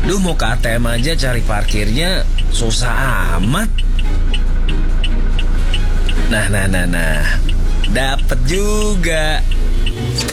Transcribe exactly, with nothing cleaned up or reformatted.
Duh, mau ke A T M aja cari parkirnya susah amat. Nah, nah, nah, nah. Dapet juga.